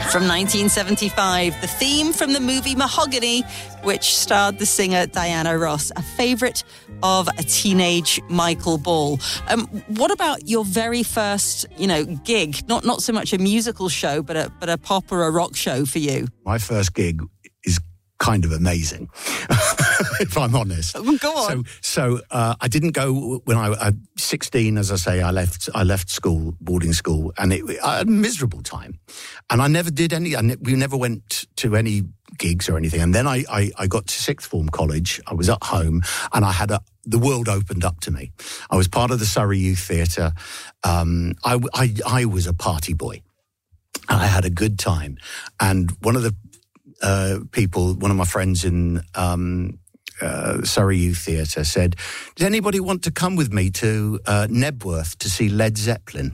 From 1975, the theme from the movie Mahogany, which starred the singer Diana Ross, a favourite of a teenage Michael Ball. What about your very first, gig? Not so much a musical show, but a pop or a rock show for you. My first gig is kind of amazing, if I'm honest. Go on. So I didn't go when I was 16, as I say. I left school, boarding school, and I had a miserable time. And I never did any. We never went to any gigs or anything. And then I got to sixth form college. I was at home, and I had the world opened up to me. I was part of the Surrey Youth Theatre. I was a party boy. I had a good time, and one of the one of my friends in Surrey Youth Theatre said, "Does anybody want to come with me to Nebworth to see Led Zeppelin?"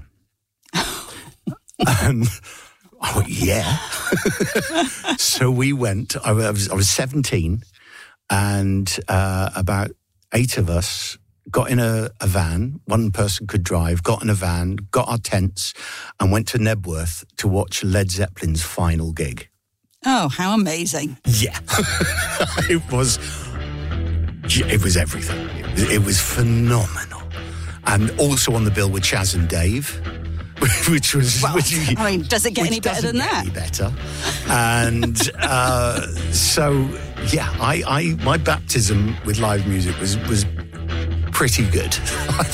And I went, yeah. So we went. I was 17, and about 8 of us got in a van. One person could drive, got in a van, got our tents, and went to Nebworth to watch Led Zeppelin's final gig. Oh, how amazing. Yeah. It was everything. It was phenomenal. And also on the bill with Chaz and Dave, which was... Well, does it get any better than that? Any better. And so, yeah, my baptism with live music was pretty good, I